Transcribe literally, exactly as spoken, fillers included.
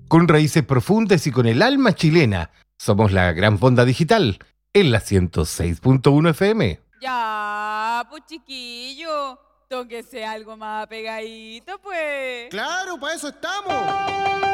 con raíces profundas y con el alma chilena. Somos la Gran Fonda Digital, en la ciento seis punto uno F M. Ya, pues chiquillo, tóquese algo más pegadito, pues. ¡Claro, para eso estamos!